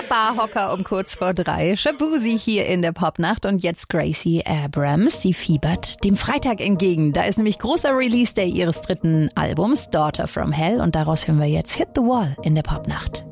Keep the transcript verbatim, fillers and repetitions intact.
Barhocker um kurz vor drei. Shaboozey hier in der Popnacht und jetzt Gracie Abrams. Sie fiebert dem Freitag entgegen. Da ist nämlich großer Release-Day ihres dritten Albums, Daughter from Hell. Und daraus hören wir jetzt Hit the Wall in der Popnacht.